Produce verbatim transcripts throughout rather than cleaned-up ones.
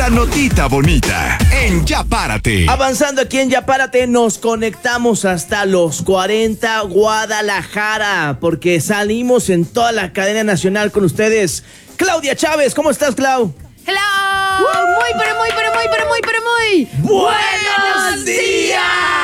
La notita bonita en Ya Párate. Avanzando aquí en Ya Párate, nos conectamos hasta los cuarenta Guadalajara, porque salimos en toda la cadena nacional con ustedes. Claudia Chávez, ¿cómo estás, Clau? ¡Hello! ¡Uh! Muy, pero muy, pero muy, pero muy, pero muy... ¡Buenos días!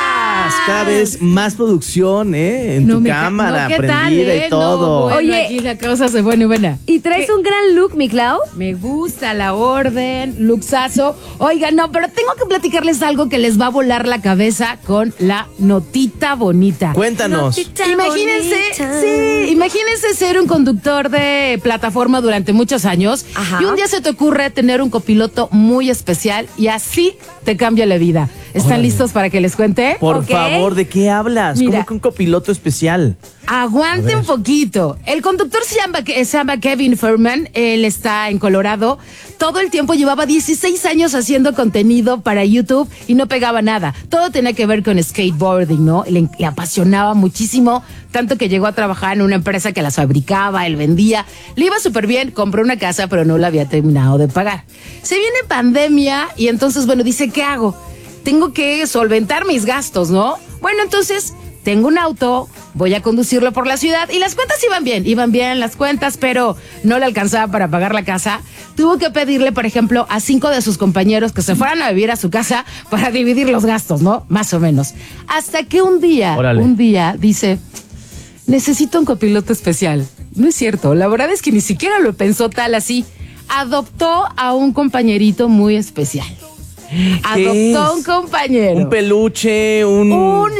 Cada vez más producción, ¿eh? En no tu me, cámara, no, prendida tal, eh? y todo. No, bueno, Oye, aquí la cosa se pone buena. Y traes ¿Qué? un gran look, mi Clau. Me gusta la orden, luxazo. Oiga, no, pero tengo que platicarles algo que les va a volar la cabeza con la notita bonita. Cuéntanos. Notita Imagínense, bonita. sí, imagínense ser un conductor de plataforma durante muchos años. Ajá. Y un día se te ocurre tener un copiloto muy especial y así te cambia la vida. ¿Están Órale. listos para que les cuente? Por Ok. favor, ¿de qué hablas? Mira. ¿Cómo que un copiloto especial? Aguante un poquito. El conductor se llama, se llama Kevin Furman. Él está en Colorado. Todo el tiempo llevaba dieciséis años haciendo contenido para YouTube y no pegaba nada. Todo tenía que ver con skateboarding, ¿no? Le, le apasionaba muchísimo, tanto que llegó a trabajar en una empresa que las fabricaba, él vendía. Le iba súper bien, compró una casa, pero no la había terminado de pagar. Se viene pandemia y entonces, bueno, dice, ¿qué hago? Tengo que solventar mis gastos, ¿no? Bueno, entonces, tengo un auto, voy a conducirlo por la ciudad y las cuentas iban bien, iban bien las cuentas, pero no le alcanzaba para pagar la casa. Tuvo que pedirle, por ejemplo, a cinco de sus compañeros que se fueran a vivir a su casa para dividir los gastos, ¿no? Más o menos. Hasta que un día, Órale. un día dice, necesito un copiloto especial. No es cierto, la verdad es que ni siquiera lo pensó tal así. Adoptó a un compañerito muy especial. Adoptó es? un compañero. Un peluche, un... Un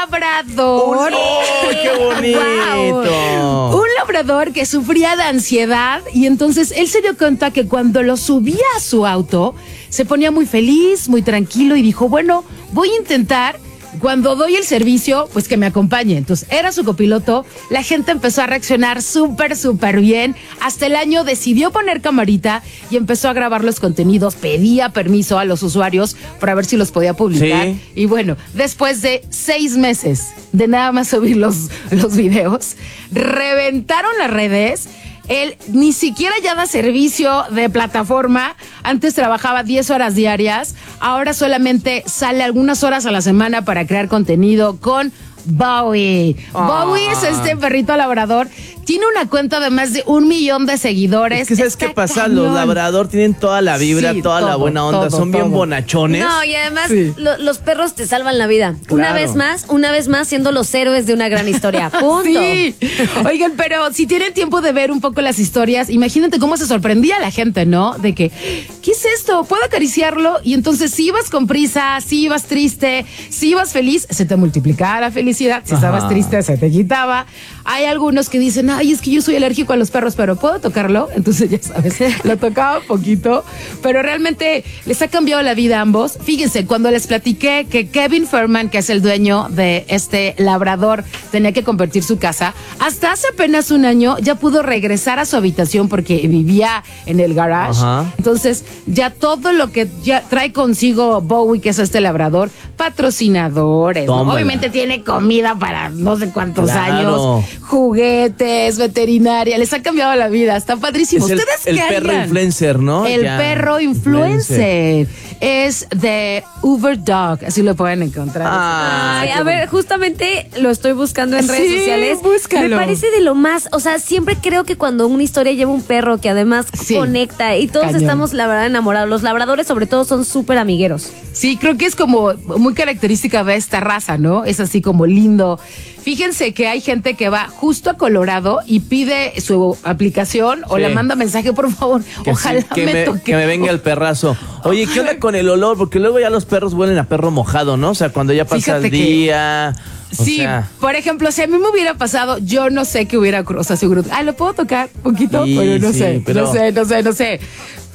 labrador. ¡Oh, qué bonito! Wow. Un labrador que sufría de ansiedad y entonces él se dio cuenta que cuando lo subía a su auto se ponía muy feliz, muy tranquilo y dijo, bueno, voy a intentar cuando doy el servicio, pues que me acompañe. Entonces era su copiloto, la gente empezó a reaccionar súper, súper bien. Hasta el año decidió poner camarita y empezó a grabar los contenidos, pedía permiso a los usuarios para ver si los podía publicar. Sí. Y bueno, después de seis meses de nada más subir los, los videos, reventaron las redes. Él ni siquiera ya da servicio de plataforma. Antes trabajaba diez horas diarias. Ahora solamente sale algunas horas a la semana para crear contenido con Bowie. Ah. Bowie es este perrito labrador. Tiene una cuenta de más de un millón de seguidores. Es que ¿sabes Está qué pasa? cañón. Los labrador tienen toda la vibra, Sí, toda la todo, buena onda. todo, Son bien todo. bonachones. No, y además Sí. lo- los perros te salvan la vida. Una Claro. vez más, una vez más siendo los héroes de una gran historia. Punto. Sí. Oigan, pero si tienen tiempo de ver un poco las historias, imagínate cómo se sorprendía la gente, ¿no? De que, ¿qué es esto? ¿Puedo acariciarlo? Y entonces si ibas con prisa, si ibas triste, si ibas feliz, se te multiplicaba la felicidad. Si Ajá. estabas triste, se te quitaba. Hay algunos que dicen, ay, es que yo soy alérgico a los perros, pero ¿puedo tocarlo? Entonces, ya sabes, lo tocaba un poquito, pero realmente les ha cambiado la vida a ambos. Fíjense, cuando les platiqué que Kevin Furman, que es el dueño de este labrador, tenía que convertir su casa, hasta hace apenas un año ya pudo regresar a su habitación porque vivía en el garage. Ajá. Entonces, ya todo lo que ya trae consigo Bowie, que es este labrador, patrocinadores, ¿no? Tómala. Obviamente tiene comida para no sé cuántos Claro. años, juguetes, veterinaria, les ha cambiado la vida, está padrísimo. Es el, ¿Ustedes el qué perro harían? influencer, ¿no? El Ya, perro influencer. Es de Uber Dog, así lo pueden encontrar. Ah, Ay, qué a ver, justamente lo estoy buscando en redes Sí, sociales. búscalo. Me parece de lo más, o sea, siempre creo que cuando una historia lleva un perro que además Sí. conecta y todos Cañón. estamos, la verdad, enamorados. Los labradores, sobre todo, son súper amigueros. Sí, creo que es como muy característica de esta raza, ¿no? Es así como lindo. Fíjense que hay gente que va justo a Colorado y pide su aplicación o Sí. le manda mensaje, por favor, Que ojalá sí, que me, me, toque. que me venga el perrazo. Oye, ¿qué onda con el olor? Porque luego ya los perros huelen a perro mojado, ¿no? O sea, cuando ya pasa Fíjate el que- día. o Sí, sea, por ejemplo, si a mí me hubiera pasado, yo no sé qué hubiera ocurrido. O sea, seguro, ay, ¿lo puedo tocar un poquito? Sí, Pero no sí, sé, pero- no sé, no sé, no sé.